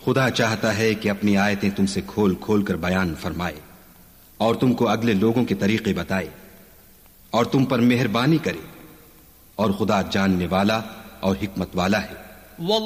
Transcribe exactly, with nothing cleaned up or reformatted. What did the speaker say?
खुदा चाहता है कि अपनी आयतें तुमसे खोल खोल कर बयान फरमाए और तुमको अगले लोगों के तरीके बताए और तुम पर मेहरबानी करे, और खुदा जानने वाला और हिकमत वाला है।